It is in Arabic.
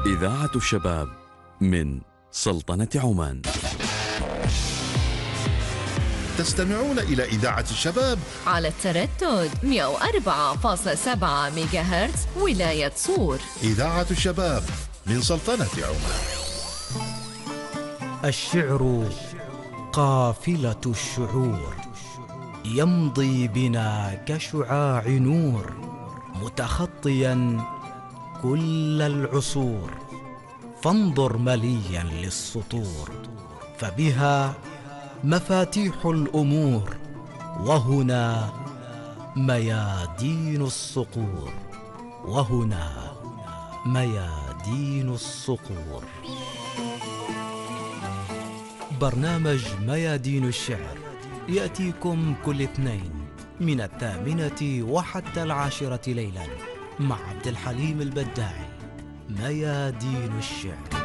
إذاعة الشباب من سلطنة عمان. تستمعون إلى إذاعة الشباب على التردد 104.7 ميجاهرتز ولاية صور. إذاعة الشباب من سلطنة عمان. الشعر قافلة الشعور، يمضي بنا كشعاع نور، متخطيا كل العصور. فانظر مليا للسطور، فبها مفاتيح الأمور، وهنا ميادين الصقور، وهنا ميادين الصقور. برنامج ميادين الشعر يأتيكم كل اثنين من 8 وحتى 10 ليلا مع عبد الحليم البداعي. ميادين الشعر.